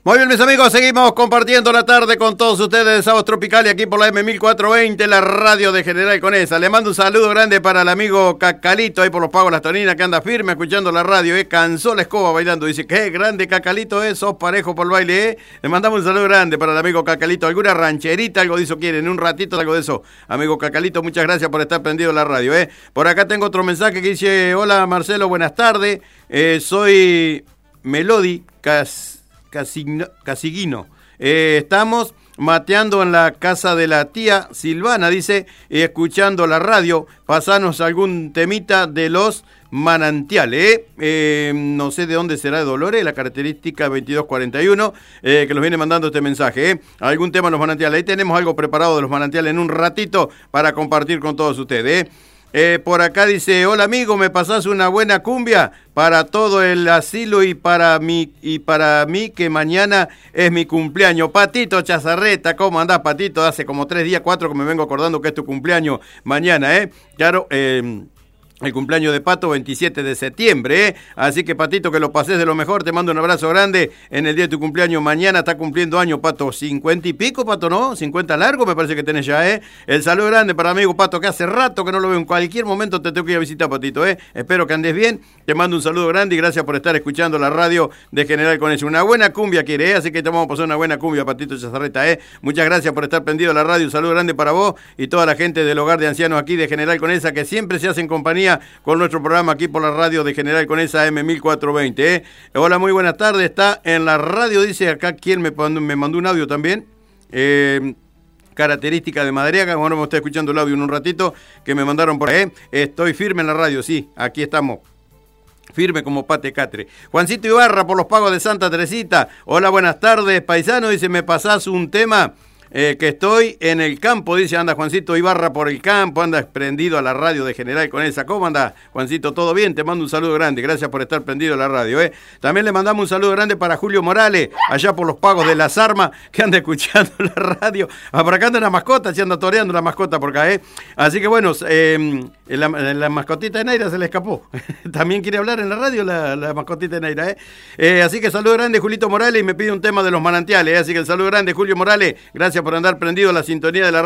Muy bien, mis amigos, seguimos compartiendo la tarde con todos ustedes de Sábados Tropicales aquí por la M1420, la radio de General Conesa. Le mando un saludo grande para el amigo Cacalito ahí por los Pagos Las Toninas, que anda firme escuchando la radio, cansó la escoba bailando. Dice, qué grande Cacalito sos parejo por el baile, Le mandamos un saludo grande para el amigo Cacalito. ¿Alguna rancherita, algo de eso quieren? En un ratito algo de eso. Amigo Cacalito, muchas gracias por estar prendido en la radio, Por acá tengo otro mensaje que dice, hola Marcelo, buenas tardes. Soy Melody Casiguino. Estamos mateando en la casa de la tía Silvana, dice, escuchando la radio. Pasanos algún temita de los manantiales, no sé de dónde será de Dolores, la característica 2241, que los viene mandando este mensaje, algún tema de los manantiales. Ahí tenemos algo preparado de los manantiales en un ratito para compartir con todos ustedes, Por acá dice, hola amigo, ¿me pasás una buena cumbia para todo el asilo y para mí que mañana es mi cumpleaños? Patito Chazarreta, ¿cómo andás, Patito? Hace como 3 días, 4 que me vengo acordando que es tu cumpleaños mañana, Claro, el cumpleaños de Pato, 27 de septiembre, Así que, Patito, que lo pases de lo mejor. Te mando un abrazo grande en el día de tu cumpleaños. Mañana está cumpliendo años, Pato. 50 y pico, Pato, ¿no? 50 largo me parece que tenés ya, El saludo grande para mi amigo Pato, que hace rato que no lo veo. En cualquier momento te tengo que ir a visitar, Patito, Espero que andes bien. Te mando un saludo grande y gracias por estar escuchando la radio de General Conesa. Una buena cumbia quiere, Así que te vamos a pasar una buena cumbia, Patito Chazarreta, Muchas gracias por estar prendido a la radio. Un saludo grande para vos y toda la gente del hogar de ancianos aquí de General Conesa, que siempre se hacen compañía con nuestro programa aquí por la radio de General Conesa M1420, Hola, muy buenas tardes. Está en la radio, dice acá, ¿quién me mandó un audio también? Característica de Madariaga. Bueno, vamos a estar escuchando el audio en un ratito que me mandaron por ahí, Estoy firme en la radio, sí, aquí estamos. Firme como pate catre. Juancito Ibarra por los Pagos de Santa Teresita. Hola, buenas tardes, paisano. Dice, ¿me pasás un tema? Que estoy en el campo, dice, anda Juancito Ibarra por el campo, anda prendido a la radio de General Conesa. ¿Cómo anda, Juancito? ¿Todo bien? Te mando un saludo grande, gracias por estar prendido a la radio, También le mandamos un saludo grande para Julio Morales, allá por los Pagos de las Armas, que anda escuchando la radio. Por acá anda la mascota, se anda toreando la mascota por acá, Así que bueno, la mascotita de Naira se le escapó. También quiere hablar en la radio la mascotita de Naira, Así que saludo grande, Julito Morales, y me pide un tema de los manantiales, Así que el saludo grande, Julio Morales, gracias por andar prendido a la sintonía de la